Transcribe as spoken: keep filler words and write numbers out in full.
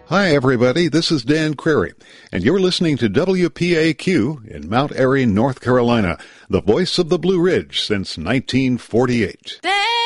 Hi, everybody. This is Dan Crary, and you're listening to W P A Q in Mount Airy, North Carolina, the voice of the Blue Ridge since nineteen forty-eight. There